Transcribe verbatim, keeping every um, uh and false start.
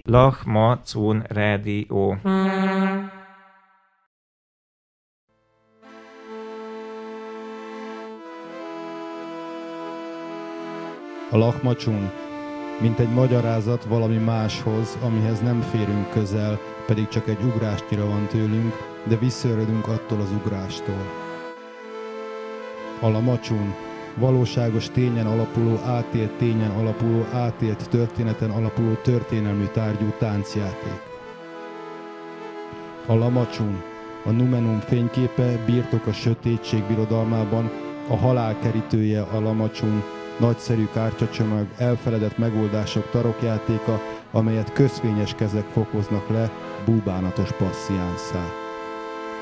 Lachmacun Rádió. A Lachmacun, mint egy magyarázat valami máshoz, amihez nem férünk közel, pedig csak egy ugrásnyira van tőlünk, de visszaöredünk attól az ugrástól. A Lamacsun, valóságos tényen alapuló, átélt tényen alapuló, átélt történeten alapuló történelmű tárgyú táncjáték. A Lamacsun, a Numenum fényképe, birtok a sötétség birodalmában, a halál kerítője a Lamacsun, nagyszerű kártyacsomag, elfeledett megoldások tarokjátéka, amelyet közvényes kezek fokoznak le búbánatos passziánszá.